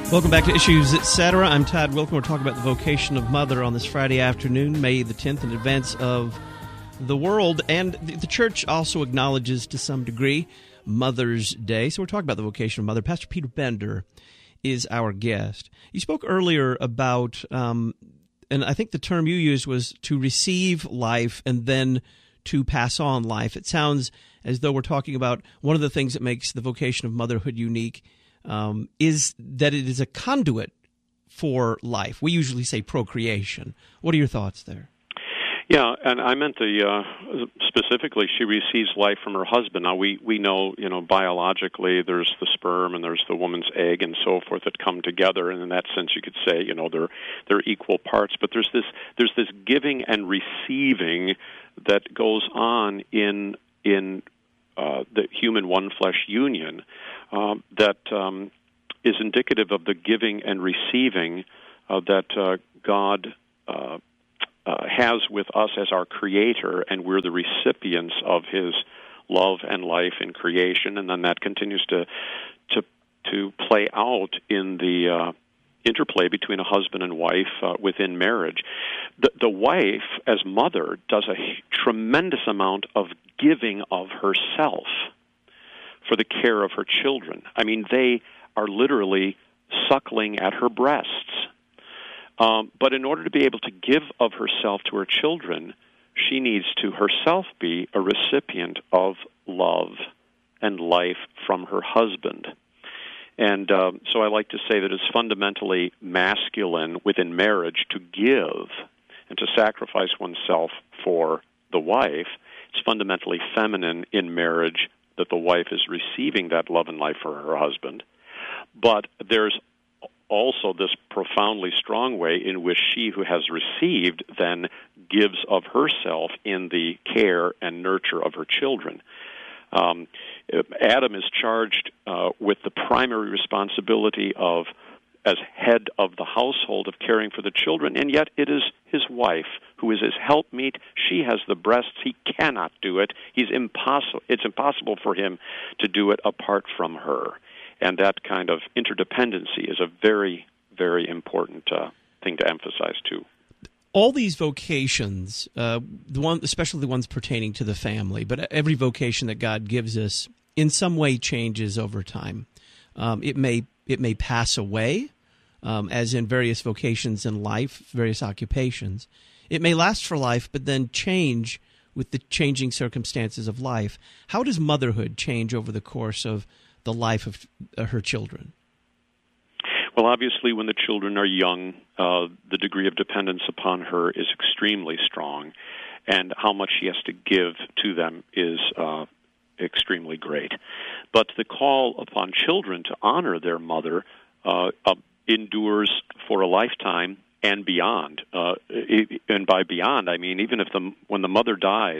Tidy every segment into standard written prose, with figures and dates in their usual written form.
Welcome back to Issues Etc. I'm Todd Wilken. We're talking about the vocation of mother on this Friday afternoon, May the 10th, in advance of the world. And the church also acknowledges, to some degree, Mother's Day. So we're talking about the vocation of mother. Pastor Peter Bender is our guest. You spoke earlier about, and I think the term you used was to receive life and then to pass on life. It sounds as though we're talking about one of the things that makes the vocation of motherhood unique is that it is a conduit for life. We usually say procreation. What are your thoughts there? Yeah, and I meant specifically she receives life from her husband. Now, we know, biologically there's the sperm and there's the woman's egg and so forth that come together, and in that sense you could say, they're equal parts. But there's this giving and receiving that goes on in the human one-flesh union that is indicative of the giving and receiving that God has with us as our Creator, and we're the recipients of His love and life in creation, and then that continues to play out in the interplay between a husband and wife within marriage. The wife, as mother, does a tremendous amount of giving of herself for the care of her children. I mean, they are literally suckling at her breasts. But in order to be able to give of herself to her children, she needs to herself be a recipient of love and life from her husband. And so I like to say that it's fundamentally masculine within marriage to give and to sacrifice oneself for the wife. It's fundamentally feminine in marriage that the wife is receiving that love and life for her husband. But there's also this profoundly strong way in which she who has received then gives of herself in the care and nurture of her children. Adam is charged with the primary responsibility of, as head of the household, of caring for the children, and yet it is his wife who is his helpmeet. She has the breasts. He cannot do it. It's impossible for him to do it apart from her. And that kind of interdependency is a very, very important thing to emphasize, too. All these vocations, especially the ones pertaining to the family, but every vocation that God gives us in some way changes over time. It may pass away, as in various vocations in life, various occupations. It may last for life, but then change with the changing circumstances of life. How does motherhood change over the course of the life of her children? Well, obviously, when the children are young, the degree of dependence upon her is extremely strong, and how much she has to give to them is extremely great. But the call upon children to honor their mother endures for a lifetime and beyond. And by beyond, I mean even when the mother dies,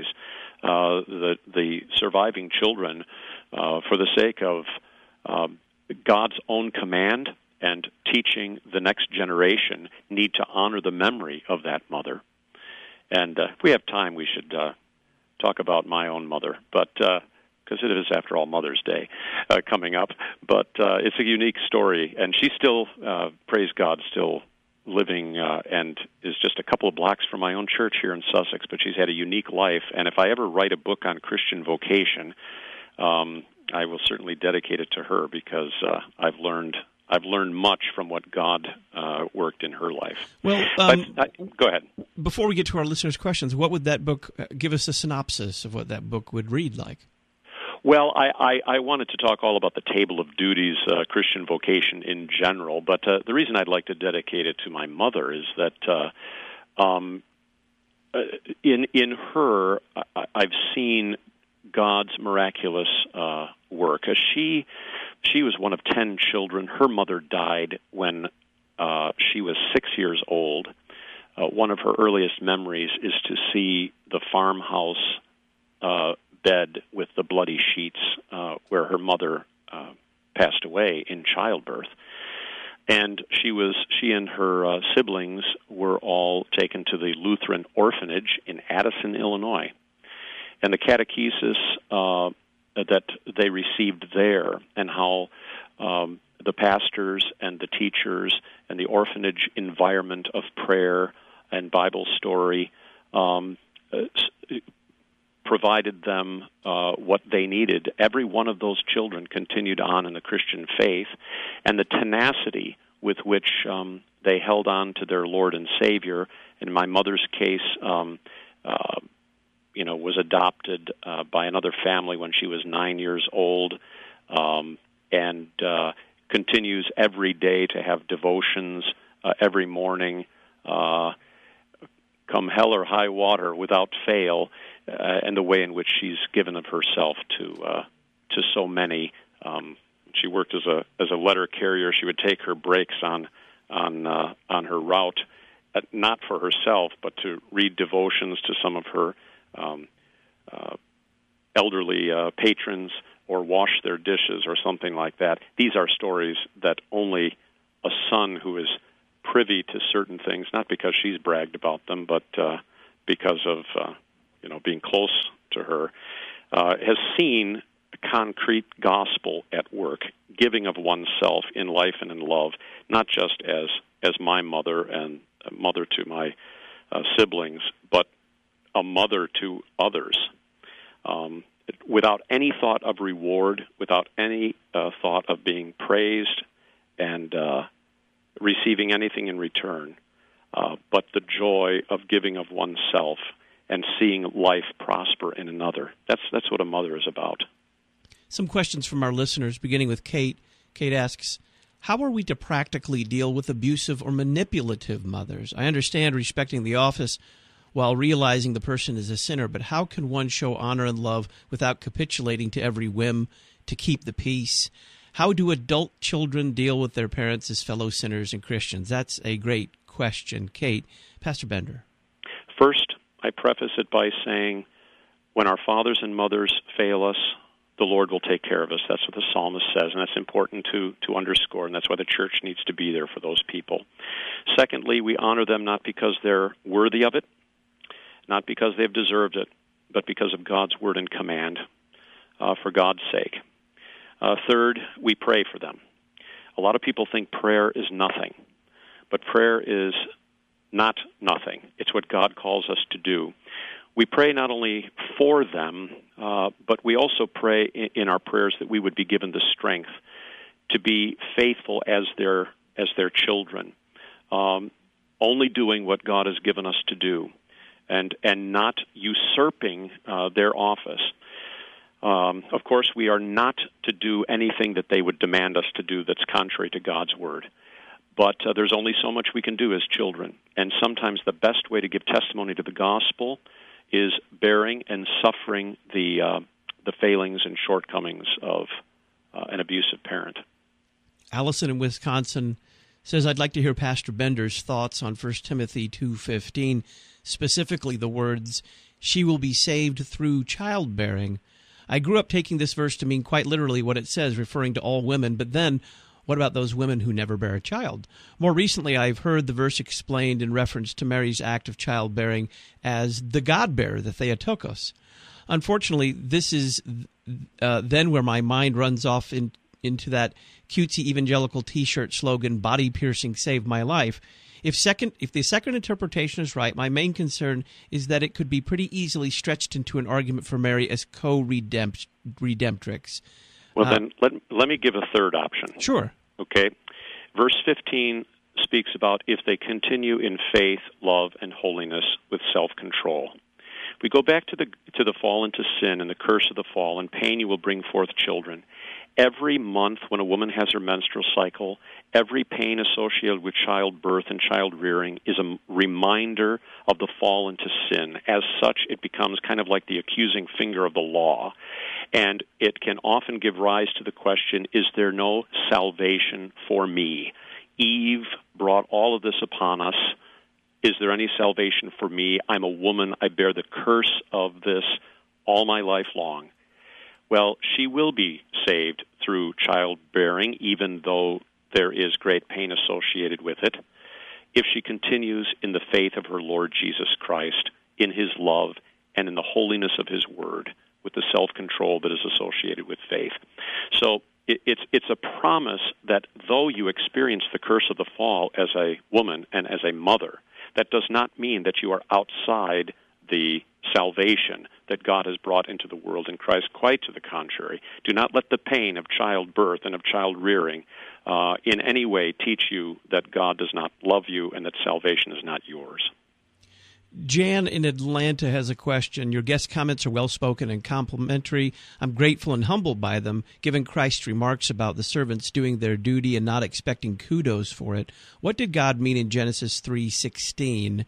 the surviving children, for the sake of God's own command and teaching the next generation, need to honor the memory of that mother. And if we have time, we should talk about my own mother, but because it is, after all, Mother's Day coming up. But it's a unique story, and she's still, praise God, still living and is just a couple of blocks from my own church here in Sussex, but she's had a unique life. And if I ever write a book on Christian vocation, I will certainly dedicate it to her, because I've learned much from what God worked in her life. Well, go ahead. Before we get to our listeners' questions, what would that book give us a synopsis of what that book would read like? Well, I wanted to talk all about the table of duties, Christian vocation in general, but the reason I'd like to dedicate it to my mother is that in her, I've seen God's miraculous work. She was one of 10 children. Her mother died when she was 6 years old. One of her earliest memories is to see the farmhouse bed with the bloody sheets where her mother passed away in childbirth. And she and her siblings were all taken to the Lutheran orphanage in Addison, Illinois. And the catechesis that they received there, and how the pastors and the teachers and the orphanage environment of prayer and Bible story provided them what they needed. Every one of those children continued on in the Christian faith, and the tenacity with which they held on to their Lord and Savior. In my mother's case, was adopted by another family when she was 9 years old, and continues every day to have devotions every morning, come hell or high water, without fail, and the way in which she's given of herself to so many. She worked as a letter carrier. She would take her breaks on her route, not for herself, but to read devotions to some of her elderly patrons, or wash their dishes, or something like that. These are stories that only a son who is privy to certain things, not because she's bragged about them, but because of being close to her, has seen a concrete gospel at work, giving of oneself in life and in love, not just as my mother and a mother to my siblings, but a mother to others, without any thought of reward, without any thought of being praised and receiving anything in return, but the joy of giving of oneself and seeing life prosper in another. That's what a mother is about. Some questions from our listeners, beginning with Kate. Kate asks, how are we to practically deal with abusive or manipulative mothers? I understand respecting the office while realizing the person is a sinner, but how can one show honor and love without capitulating to every whim to keep the peace? How do adult children deal with their parents as fellow sinners and Christians? That's a great question. Kate, Pastor Bender. First, I preface it by saying, when our fathers and mothers fail us, the Lord will take care of us. That's what the psalmist says, and that's important to underscore, and that's why the church needs to be there for those people. Secondly, we honor them not because they're worthy of it, not because they've deserved it, but because of God's word and command, for God's sake. Third, we pray for them. A lot of people think prayer is nothing, but prayer is not nothing. It's what God calls us to do. We pray not only for them, but we also pray in our prayers that we would be given the strength to be faithful as their children, only doing what God has given us to do, and not usurping their office. Of course, we are not to do anything that they would demand us to do that's contrary to God's word. But there's only so much we can do as children, and sometimes the best way to give testimony to the gospel is bearing and suffering the failings and shortcomings of an abusive parent. Allison in Wisconsin says, I'd like to hear Pastor Bender's thoughts on 1 Timothy 2:15, specifically the words, she will be saved through childbearing. I grew up taking this verse to mean quite literally what it says, referring to all women, but then what about those women who never bear a child? More recently, I've heard the verse explained in reference to Mary's act of childbearing as the God-bearer, the Theotokos. Unfortunately, this is then where my mind runs off into that cutesy evangelical T-shirt slogan, body piercing, save my life. If the second interpretation is right, my main concern is that it could be pretty easily stretched into an argument for Mary as co-redemptrix. Well, then let me give a third option. Sure. Okay. Verse 15 speaks about if they continue in faith, love, and holiness with self-control. We go back to the fall into sin and the curse of the fall, and pain you will bring forth children. Every month when a woman has her menstrual cycle, every pain associated with childbirth and child rearing is a reminder of the fall into sin. As such, it becomes kind of like the accusing finger of the law. And it can often give rise to the question, is there no salvation for me? Eve brought all of this upon us. Is there any salvation for me? I'm a woman. I bear the curse of this all my life long. Well, she will be saved through childbearing, even though there is great pain associated with it, if she continues in the faith of her Lord Jesus Christ, in his love, and in the holiness of his word, with the self-control that is associated with faith. So it's a promise that though you experience the curse of the fall as a woman and as a mother, that does not mean that you are outside the salvation that God has brought into the world in Christ. Quite to the contrary. Do not let the pain of childbirth and of child rearing in any way teach you that God does not love you and that salvation is not yours. Jan in Atlanta has a question. Your guest comments are well-spoken and complimentary. I'm grateful and humbled by them, given Christ's remarks about the servants doing their duty and not expecting kudos for it. What did God mean in Genesis 3:16?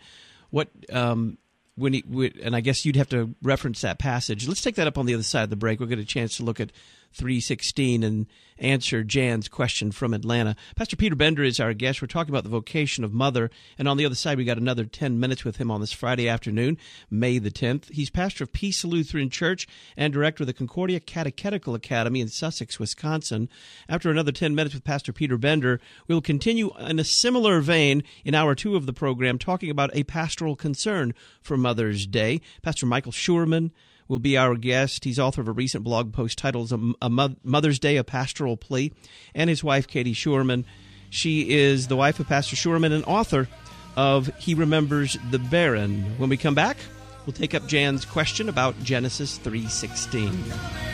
And I guess you'd have to reference that passage. Let's take that up on the other side of the break. We'll get a chance to look at 3:16 and answer Jan's question from Atlanta. Pastor Peter Bender is our guest. We're talking about the vocation of mother, and on the other side, we got another 10 minutes with him on this Friday afternoon, May the 10th. He's pastor of Peace Lutheran Church and director of the Concordia Catechetical Academy in Sussex, Wisconsin. After another 10 minutes with Pastor Peter Bender, we'll continue in a similar vein in hour 2 of the program, talking about a pastoral concern for Mother's Day. Pastor Michael Schurman will be our guest. He's author of a recent blog post titled A Mother's Day, A Pastoral Plea, and his wife, Katie Schurman. She is the wife of Pastor Schurman and author of He Remembers the Barren. When we come back, we'll take up Jan's question about Genesis 3:16.